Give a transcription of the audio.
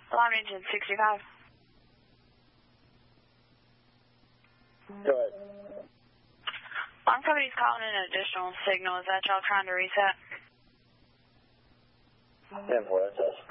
Alarm engine 65. Go ahead. Alarm company's calling in an additional signal. Is that y'all trying to reset? 10-4, that's us.